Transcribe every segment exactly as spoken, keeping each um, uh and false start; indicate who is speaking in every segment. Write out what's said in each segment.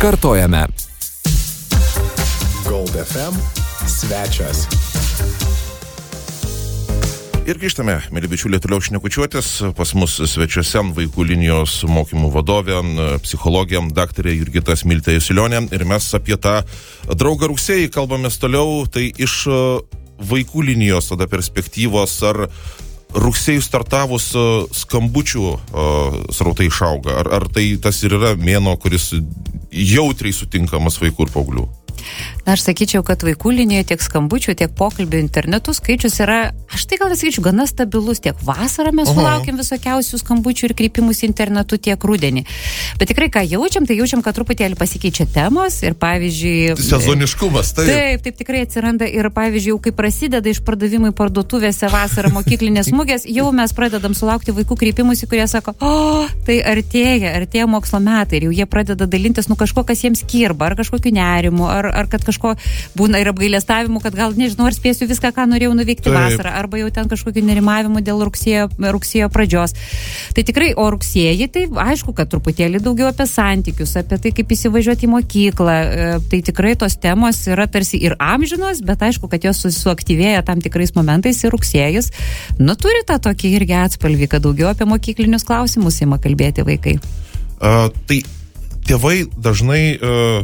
Speaker 1: Kartojame.
Speaker 2: Gold F M svečias.
Speaker 3: Ir grįžtame, mėly bičiuliai, toliau šnekučiuotis. Pas mus svečiuose vaikų linijos mokymų vadovė, psichologė, daktarė Jurgita Smiltė Jusilionė. Ir mes apie tą draugą rugsėjį kalbamės toliau. Tai iš vaikų linijos tada perspektyvos, ar rugsėjų startavus skambučių srautai išauga? Ar, ar tai tas ir yra mėnuo, kuris jautriai sutinkamas vaikų ir paauglių?
Speaker 4: Na, aš sakyčiau, kad vaikų linijoje tiek skambučių, tiek pokalbių internetu skaičius yra, aš tai gal sakyčiau, gana stabilus. Tiek vasarą mes sulaukiam visokiausių skambučių ir kreipimus internetu, tiek rudenį. Bet tikrai, ką jaučiam, tai jaučiam, kad truputėlį pasikeičia temos ir, pavyzdžiui...
Speaker 3: Sezoniškumas, taip.
Speaker 4: Taip, taip tikrai atsiranda ir, pavyzdžiui, jau kai prasideda išpardavimai parduotuvėse vasarą mokyklinės mugės, jau mes pradedam sulaukti vaikų kreipimus, kurie sako, o, tai artėja, artėja mokslo metai ir jau jie pradeda dalintis, nu kažko, kas jiems kirba, ar kažkokiu nerimu, ar, ar kad kažko būna ir apgailestavimų, kad gal nežinau, ar spėsiu viską, ką norėjau nuveikti Taip. vasarą, arba jau ten kažkokiu nerimavimu dėl rugsėjo, rugsėjo pradžios. Tai tikrai, o rugsėjį, tai aišku, kad truputėlį daugiau apie santykius, apie tai, kaip įsivažiuoti į mokyklą. Tai tikrai tos temos yra tarsi ir amžinos, bet aišku, kad jos suaktyvėja tam tikrais momentais ir rugsėjus. Nu, turi tą tokį irgi atspalvį, kad daugiau apie mokyklinius klausimus ima kalbėti vaikai.
Speaker 3: Uh, tai Tėvai dažnai,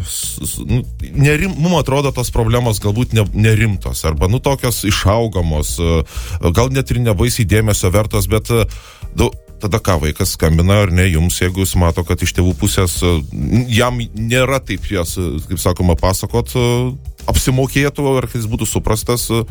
Speaker 3: uh, nerim, mums atrodo tos problemos galbūt ne, nerimtos, arba nu tokios išaugamos, uh, gal net ir nebaisiai dėmesio vertos, bet uh, du, tada ką vaikas skambina ar ne jums, jeigu jis mato, kad iš tėvų pusės uh, jam nėra taip jas, uh, kaip sakoma, pasakot, uh, apsimokėtų, ar kad jis būtų suprastas. Uh,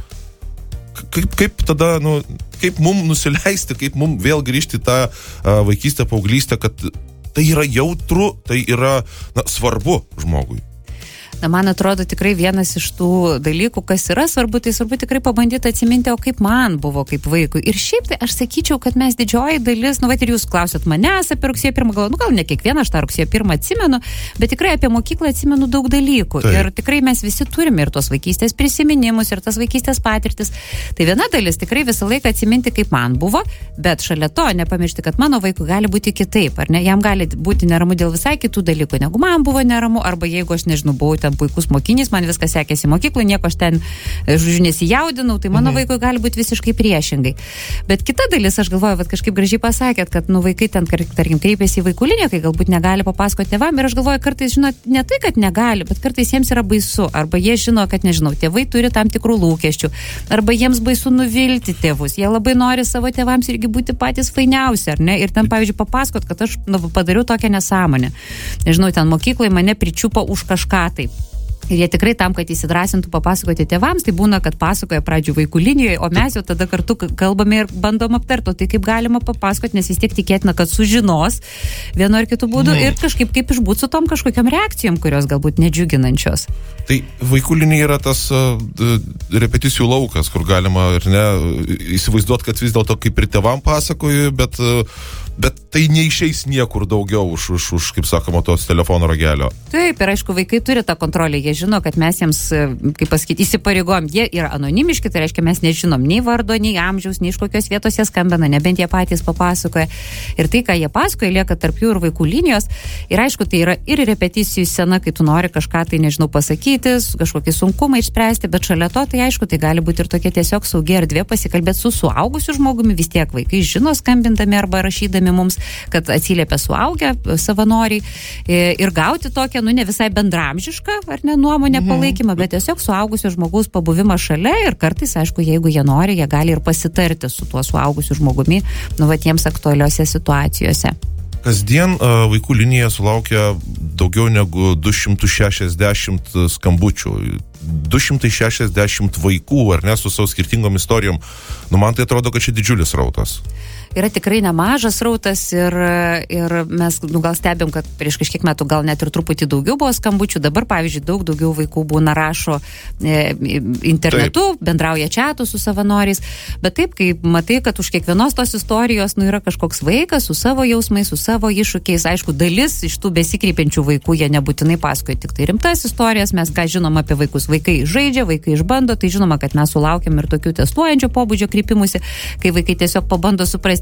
Speaker 3: Kaip, kaip tada, nu, kaip mum nusileisti, kaip mum vėl grįžti tą uh, vaikystę, paauglystę, kad tai yra jautru, tai yra na, svarbu žmogui.
Speaker 4: Na, man atrodo tikrai vienas iš tų dalykų, kas yra svarbu, tai svarbu tikrai pabandyti atsiminti, o kaip man buvo kaip vaikui. Ir šiaip tai aš sakyčiau, kad mes didžioji dalis, nu, va, ir jūs klausėt manęs apie rugsėjo pirmą, gal, nu, gal ne kiekvieną aš tą rugsėjo pirmą atsimenu, bet tikrai apie mokyklą atsimenu daug dalykų. Taip. Ir tikrai mes visi turime ir tos vaikystės prisiminimus, ir tas vaikystės patirtis. Tai viena dalis tikrai visą laiką atsiminti, kaip man buvo, bet šalia to nepamiršti, kad mano vaikui gali būti kitaip, ar ne? Jam gali būti neramu dėl visai kitų dalykų, negu man buvo neramu, arba jeigu aš nežinau, buvau ten puikus mokinys, man viskas sekėsi mokykloje, nieko aš ten, žodžiu, nesijaudinau, tai mano mhm. vaikui gali būti visiškai priešingai. Bet kita dalis, aš galvoju, kad kažkaip gražiai pasakėt, kad, nu, vaikai ten, tarkim, kreipėsi į vaikų liniją, kai galbūt negali papasakoti tėvam, ir aš galvoju, kartais, žinot, ne tai, kad negali, bet kartais jiems yra baisu, arba jie žino, kad, nežinau, tėvai turi tam tikrų lūkesčių, arba jiems baisu nuvilti tėvus, jie labai nori savo tėvams irgi būti patys fainiausi, ar ne, ir ten, pavyzdžiui, papasakot, kad aš, nu, padariau tokią nesąmonę. Nežinau, ten mokykloje mane pričiupo už kažką taip. Ir jie tikrai tam, kad įsidrasintų papasakoti tėvams, tai būna, kad pasakoja pradžių vaikų linijoje, o mes jau tada kartu kalbame ir bandom aptarti, tai kaip galima papasakoti, nes vis tiek tikėtina, kad sužinos vienu ar kitu būdu mm. ir kažkaip kaip išbūt su tom kažkokiam reakcijom, kurios galbūt nedžiuginančios. Tai
Speaker 3: vaikų linija yra tas uh, repeticijų laukas, kur galima ir ne įsivaizduoti, kad vis dėlto kaip ir tėvam pasakoju, bet, uh, bet tai neišeis niekur daugiau už, už, už, kaip sakoma, tos telefono ragelio.
Speaker 4: Taip, ir aišku, vaikai turi tą kontrolę, jie žino, kad mes jiems, kaip pasakyti, įsipareigojom, jie yra anonimiški, tai reiškia, mes nežinom nei vardo, nei amžiaus, nei iš kokios vietos jie skambina, nebent jie patys papasakoja. Ir tai, ką jie pasakoja, lieka tarp jų ir vaikų linijos. Ir aišku, tai yra ir repeticijų scena, kai tu nori kažką tai, nežinau, pasakyti, kažkokį sunkumą išspręsti, bet šalia to, tai aišku, tai gali būti ir tokia tiesiog saugi erdvė pasikalbėti su suaugusiu žmogumi, vis tiek vaikai žino, skambindami arba rašydami mums, kad atsiliepia suaugę savanoriai ir gauti tokią, nu, ne visai bendramžišką, ar ne, nuomonę palaikymą, bet tiesiog suaugusio žmogaus pabuvimą šalia ir kartais, aišku, jeigu jie nori, jie gali ir pasitarti su tuo suaugusiu žmogumi, nu, va, tiems aktualiuose situacijose.
Speaker 3: Kasdien uh, vaikų linija sulaukia daugiau negu du šimtai šešiasdešimt skambučių. du šimtai šešiasdešimt vaikų, ar ne, su savo skirtingom istorijom. Nu, man tai atrodo, kad čia didžiulis rautas.
Speaker 4: Yra tikrai nemažas rautas ir, ir mes, nu, gal stebim, kad prieš kažkiek metų gal net ir truputį daugiau buvo skambučių. Dabar, pavyzdžiui, daug daugiau vaikų būna rašo e, internetu, taip. Bendrauja čiatu su savanoriais. Bet taip, kai matai, kad už kiekvienos tos istorijos, nu, yra kažkoks vaikas su savo jausmais, su savo iššūkiais. Aišku, dalis iš tų besikreipiančių vaikų, jie nebūtinai pasakoja tik tai rimtas istorijas. Mes ką žinom apie vaikus. Vaikai žaidžia, vaikai išbando. Tai žinoma, kad mes sulaukiam ir tokių testuojančio pobūdžio kreipimusi, kai vaikai tiesiog pabando suprasti,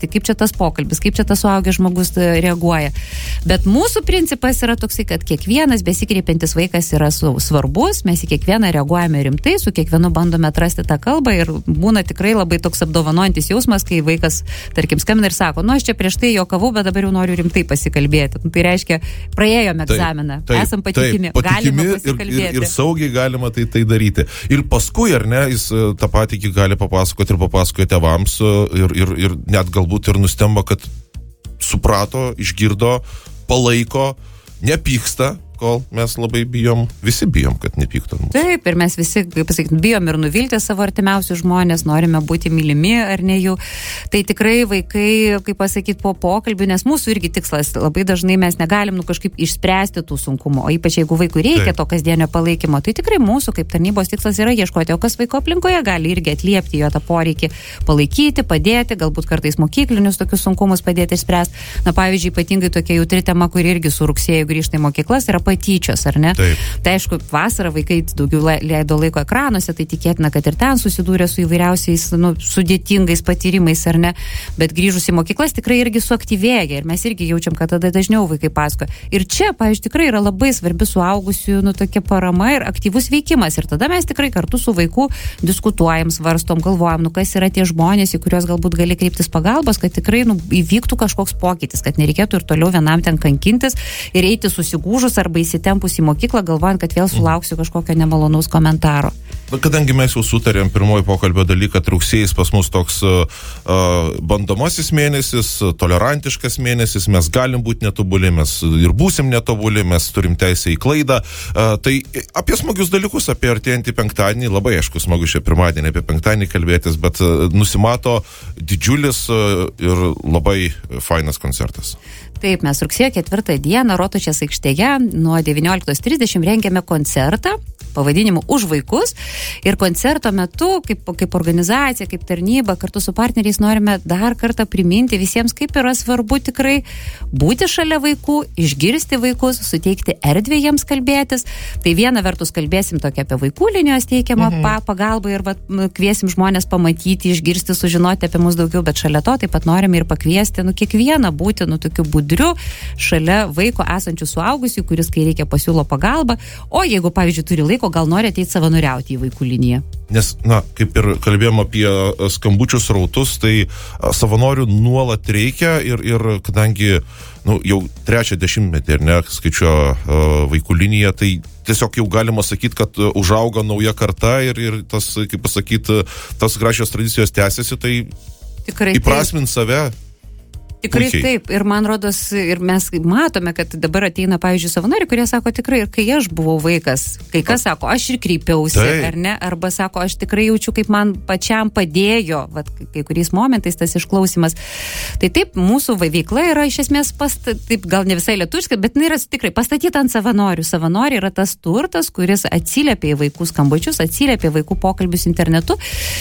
Speaker 4: suprasti, kaip čia tas pokalbis, kaip čia tas suaugęs žmogus reaguoja. Bet mūsų principas yra toksai, kad kiekvienas besikreipiantis vaikas yra svarbus, mes į kiekvieną reaguojame rimtai, su kiekvienu bandome atrasti tą kalbą ir būna tikrai labai toks apdovanojantis jausmas, kai vaikas, tarkim, skambina ir sako, nu aš čia prieš tai juokavau, bet dabar jau noriu rimtai pasikalbėti. Tai reiškia, praėjome egzaminą, taip, taip, esam patikimi, taip, patikimi galima pasikalbėti.
Speaker 3: Ir, ir, ir saugiai galima tai, tai daryti. Ir paskui, ar ne, jis tą patį gali papasakoti ir papasakoja tėvams ir, ir, ir net galbūt ir nustemba, kad suprato, išgirdo, palaiko, nepyksta, kol mes labai bijom, visi bijom, kad nepyktų.
Speaker 4: Taip, ir mes visi, kaip pasakyti, bijom ir nuvilti savo artimiausius žmonės, norime būti mylimi ar ne jų. Tai tikrai vaikai, kaip pasakyti, po pokalbių, nes mūsų irgi tikslas, labai dažnai mes negalim nu, kažkaip išspręsti tų sunkumų, o ypač jeigu vaikui reikia Taip. To kasdienio palaikymo, tai tikrai mūsų kaip tarnybos tikslas yra ieškoti, o kas vaiko aplinkoje gali irgi atliepti jo tą poreikį, palaikyti, padėti, galbūt kartais mokyklinius tokius sunkumus padėti išspręsti. Na, pavyzdžiui, ypatingai tokia jautri tema, kuri irgi su rugsėju grįžta į mokyklas, yra patyčios, ar ne?
Speaker 3: Taip.
Speaker 4: Tai aišku, vasarą vaikai daugiau leido laiko ekranuose, tai tikėtina, kad ir ten susidūrė su įvairiausiais, nu, sudėtingais patyrimais, ar ne? Bet grįžus į mokyklas tikrai irgi suaktyvėja ir mes irgi jaučiam, kad tada dažniau vaikai pasakoja. Ir čia, pavyzdžiui, tikrai yra labai svarbi suaugusių, nu, tokia parama ir aktyvus veikimas. Ir tada mes tikrai kartu su vaiku diskutuojam, svarstom, galvojam, nu, kas yra tie žmonės, į kuriuos galbūt gali kreiptis pagalbos, kad tikrai, nu, įvyktų kažkoks pokytis, kad nereikėtų ir toliau vienam ten kankintis ir eiti susigūžus arba įsitempus į mokyklą, galvojant, kad vėl sulauksiu kažkokio nemalonaus komentaro.
Speaker 3: Kadangi mes jau sutarėm pirmoji pokalbio daly, kad rugsėjais pas mus toks uh, bandomasis mėnesis, tolerantiškas mėnesis, mes galim būti netobuli, mes ir būsim netobuli, mes turim teisę į klaidą. Uh, tai apie smagius dalykus, apie artėjantį penktadienį, labai aišku, smagu šią pirmadienį apie penktadienį kalbėtis, bet uh, nusimato didžiulis uh, ir labai fainas koncertas.
Speaker 4: Taip, mes rugsėjo ketvirtą dieną Rotušės aikštėje nuo devynioliktos trisdešimt rengiame koncertą pavadinimu Už vaikus ir koncerto metu, kaip, kaip organizacija, kaip tarnyba, kartu su partneriais norime dar kartą priminti visiems, kaip yra svarbu tikrai būti šalia vaikų, išgirsti vaikus, suteikti erdvę jiems kalbėtis. Tai viena vertus kalbėsim tokia apie vaikų linijos teikiamą mhm. pa, pagalbą ir va, kviesim žmonės pamatyti, išgirsti, sužinoti apie mus daugiau, bet šalia to taip pat norime ir pakviesti, nu, kiekvieną būti, nu, tokiu budriu šalia vaiko esančių suaugusių, kuris, kai reikia, pasiūlo pagalbą, o jeigu, pavyzdžiui, turi laiko, gal nori ateiti savanoriauti į vaikų liniją.
Speaker 3: Nes, na, kaip ir kalbėjom apie skambučius rautus, tai savanorių nuolat reikia ir, ir kadangi, nu, jau trečią dešimtmetį, ar ne, skaičiuoja vaikų liniją, tai tiesiog jau galima sakyti, kad užauga nauja karta ir, ir tas, kaip pasakyti, tas gražios tradicijos tęsiasi, tai
Speaker 4: tikrai
Speaker 3: įprasmint save.
Speaker 4: Tikrai Puikiai. Taip, ir man rodos, ir mes matome, kad dabar ateina, pavyzdžiui, savanoriai, kurie sako tikrai, ir kai aš buvau vaikas, kai kas sako, aš ir kreipiausi, taip. Ar ne, arba sako, aš tikrai jaučiu, kaip man pačiam padėjo, vat, kai kuriais momentais tas išklausimas. Tai taip, mūsų veikla yra iš esmės, past, taip gal ne visai lietuviška, bet jinai yra tikrai pastatyta ant savanorių. Savanoriai yra tas turtas, kuris atsiliepia į vaikų skambučius, atsiliepia į vaikų pokalbius internetu,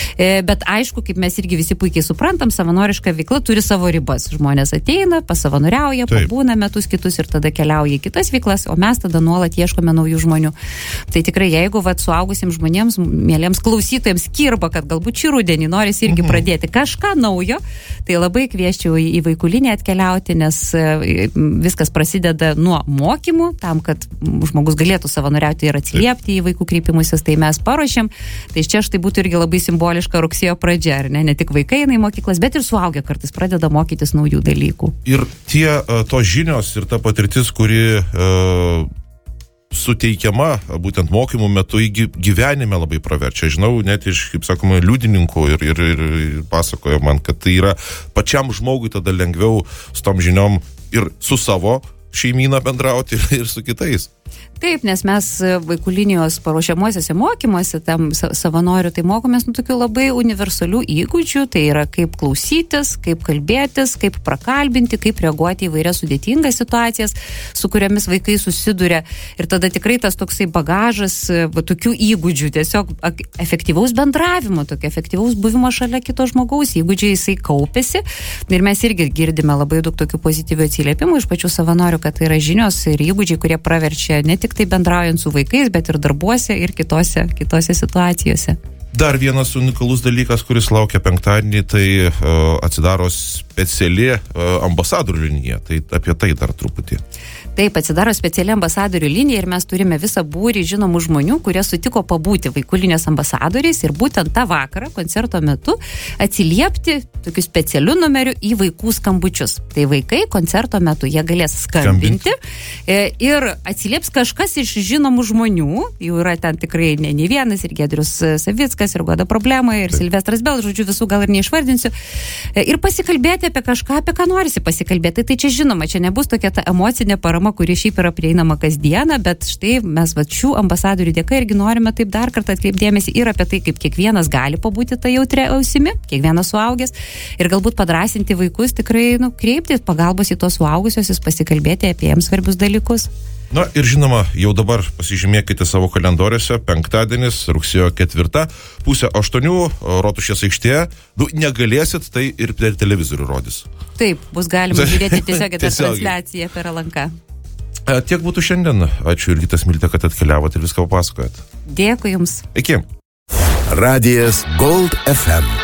Speaker 4: bet aišku, kaip mes irgi visi puikiai suprantam, savanoriška veikla turi savo ribas. Žmonės Žmonės ateina, pasavanoriauja, Taip. Pabūna metus kitus ir tada keliauja į kitas veiklas, o mes tada nuolat ieškome naujų žmonių. Tai tikrai, jeigu vat, suaugusiems žmonėms, mieliems klausytojams kirba, kad galbūt šį rudenį norisi irgi mhm. pradėti kažką naujo, tai labai kvieščiau į, į vaikų liniją atkeliauti, nes viskas prasideda nuo mokymų, tam, kad žmogus galėtų savanoriauti ir atsiliepti Taip. Į vaikų kreipimusis, tai mes paruošėm. Tai čia štai būtų irgi labai simboliška rugsėjo pradžia, ar ne? Ne tik vaikai eina į mokyklas, bet ir suaugę kartais pradeda mokytis naujų dalykų.
Speaker 3: Ir tie, tos žinios ir ta patirtis, kuri uh, suteikiama būtent mokymų metu į gyvenime labai praverčia. Žinau, net iš, kaip sakoma, liudininkų ir, ir, ir pasakoja man, kad tai yra pačiam žmogui tada lengviau su tom žiniom ir su savo šeimyną bendrauti ir, ir su kitais.
Speaker 4: Taip, nes mes vaikų linijos paruošiamuosiuose mokymuose, tam savanorių, tai mokomės nu tokių labai universalių įgūdžių, tai yra kaip klausytis, kaip kalbėtis, kaip prakalbinti, kaip reaguoti į vairias sudėtingas situacijas, su kuriamis vaikai susiduria. Ir tada tikrai tas toksai bagažas va, tokių įgūdžių, tiesiog efektyvaus bendravimo, tokio efektyvaus buvimo šalia kito žmogaus, įgūdžiai jisai kaupėsi. Ir mes irgi girdime labai daug tokių pozityvių atsiliepimų iš pačių savanorių, kad tai yra žinios ir įgūdžiai, kurie praverčia ne tik tai bendraujant su vaikais, bet ir darbuose ir kitose, kitose situacijose.
Speaker 3: Dar vienas unikalus dalykas, kuris laukia penktadienį, tai uh, atsidaro speciali uh, ambasadorių linija. Tai apie tai dar truputį.
Speaker 4: Taip, atsidaro speciali ambasadorių linija ir mes turime visą būrį žinomų žmonių, kurie sutiko pabūti vaikų linijos ambasadoriais ir būtent tą vakarą, koncerto metu, atsiliepti tokiu specialiu numeriu į vaikų skambučius. Tai vaikai koncerto metu jie galės skambinti, skambinti. Ir atsilieps kažkas iš žinomų žmonių, jų yra ten tikrai ne, ne vienas, ir Giedrius Savickas, ir Goda Problema, ir Taip. Silvestras Bel, žodžiu, visų gal ir neišvardinsiu, ir pasikalbėti apie kažką, apie ką norisi pasikalbėti. Tai čia žinoma, čia nebus tokia ta emocinė parama, kuri šiaip yra prieinama kasdieną, bet štai mes va šių ambasadorių dėka irgi norime taip dar kartą atkreipdėmėsi ir apie tai, kaip kiekvienas gali pabūti tą jautrią ausimi, kiekvienas suaugęs, ir galbūt padrasinti vaikus tikrai, nu, kreipti pagalbos į tos suaugusiosius, pasikalbėti apie jiems svarbius dalykus.
Speaker 3: Na ir žinoma, jau dabar pasižymėkite savo kalendoriuose, penktadienis, rugsėjo ketvirta, pusė aštuonių, Rotušės aikštėje, nu, negalėsit, tai ir per televizorių rodys.
Speaker 4: Taip, bus galima žiūrėti tiesiog tą transliaciją per L N K.
Speaker 3: Tiek būtų šiandien. Ačiū Jurgita Smiltė, kad atkeliavote ir viską papasakojat.
Speaker 4: Dėkui Jums.
Speaker 3: Iki.
Speaker 2: Radijas Gold F M.